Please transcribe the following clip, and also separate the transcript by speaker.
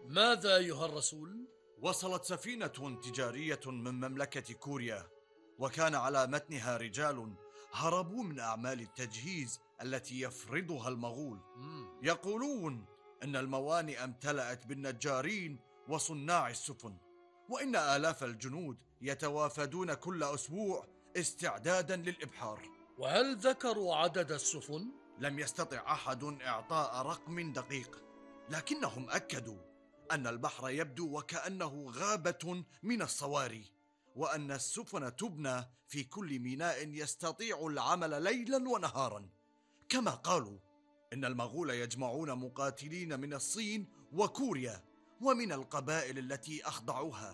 Speaker 1: ماذا أيها الرسول؟
Speaker 2: وصلت سفينة تجارية من مملكة كوريا، وكان على متنها رجال هربوا من أعمال التجهيز التي يفرضها المغول. يقولون إن الموانئ امتلأت بالنجارين وصناع السفن، وإن آلاف الجنود يتوافدون كل أسبوع استعدادا للإبحار.
Speaker 1: وهل ذكروا عدد السفن؟
Speaker 2: لم يستطع أحد إعطاء رقم دقيق، لكنهم أكدوا أن البحر يبدو وكأنه غابة من الصواري، وأن السفن تبنى في كل ميناء يستطيع العمل ليلا ونهارا. كما قالوا إن المغول يجمعون مقاتلين من الصين وكوريا ومن القبائل التي أخضعوها